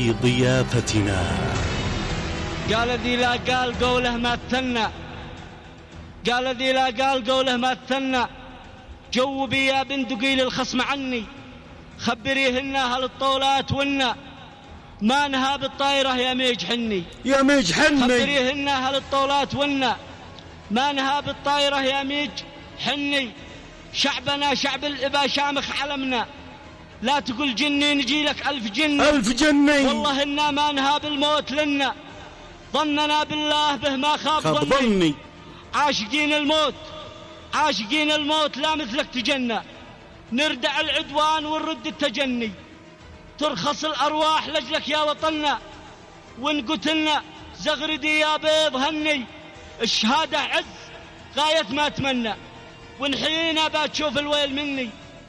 في ضيافتنا. قال ذي لا قال قوله ما تثنى، قال ذي لا قال قوله ما تثنى. جوبي يا بندقي للخصم عني، خبريهن هل الطولات ونا، ما نهى بالطايرة يا ميج حني، يا ميج حني. خبريهن هل الطولات ونا، ما نهى بالطايرة يا ميج حني. شعبنا شعب الإبا شامخ علمنا، لا تقول جني نجي لك 1000 جني، 1000 جني. والله إنا ما نهى بالموت لنا، ظننا بالله به ما خاب ظني. عاشقين الموت عاشقين الموت لا مثلك تجنى، نردع العدوان ونرد التجني، ترخص الأرواح لجلك يا وطننا، وإن قتلنا زغردي يا بيض هني. الشهادة عز غاية ما أتمنى، ونحيينا بتشوف الويل مني.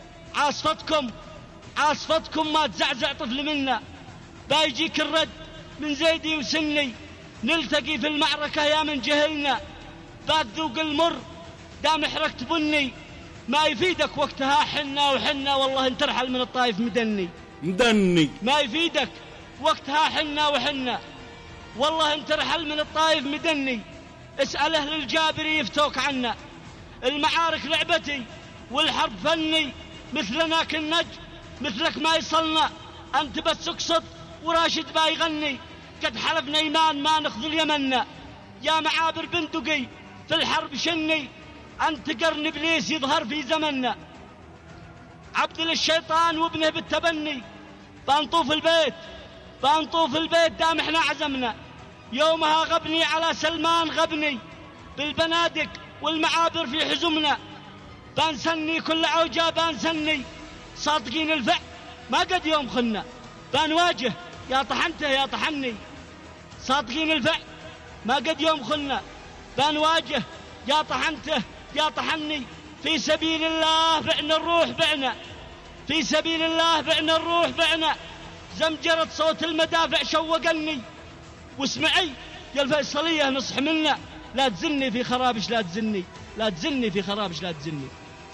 عاصفتكم ما تزعزع طفل منا، بايجيك الرد من زيدي وسني، نلتقي في المعركة يا من جهلنا، باتذوق المر دام حركت بني، ما يفيدك وقتها حنا وحنا، والله ان ترحل من الطايف مدني ما يفيدك وقتها حنا وحنا، والله ان ترحل من الطايف مدني. اسأل أهل الجابري يفتوك عنا، المعارك لعبتي والحرب فني، مثلنا كالنج مثلك ما يصلنا، أنت بس اقصد وراشد ما يغني، قد حلفنا إيمان ما نخذل يمنا، يا معابر بندقي في الحرب شني، أنت قرن إبليس يظهر في زمننا، عبد للشيطان وابنه بالتبني، بنطوف البيت دام احنا عزمنا، يومها غبني على سلمان غبني، بالبنادق والمعابر في حزمنا، بنسني كل عوجة بنسني، صادقين الفعل ما قد يوم خنا، بنواجه يا طحنته يا طحني، صادقين الفعل ما قد يوم خنا، بنواجه يا طحنته يا طحني. في سبيل الله بعنا الروح بعنا، في سبيل الله بعنا الروح بعنا، زمجرة صوت المدافع شوقني، واسمعي يا الفيصلية نصح منا، لا تزني في خرابش لا تزني، لا تزني في خرابش لا تزني.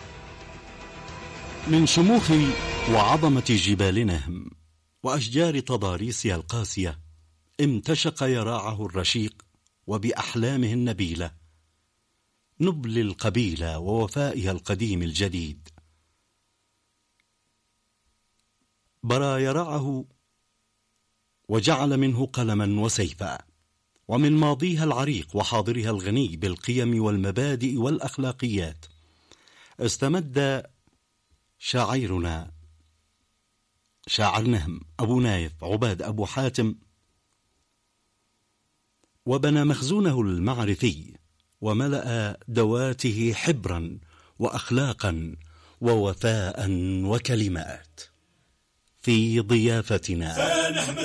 من شموخ وعظمة جبال نهم وأشجار تضاريسها القاسية، امتشق يراعه الرشيق وبأحلامه النبيلة، نبل القبيلة ووفائها القديم الجديد. برى يراعه وجعل منه قلما وسيفا، ومن ماضيها العريق وحاضرها الغني بالقيم والمبادئ والأخلاقيات استمد شاعرنا شاعر نهم أبو نايف عباد أبو حاتم، وبنى مخزونه المعرفي وملأ دواته حبرا وأخلاقا ووفاء وكلمات. في ضيافتنا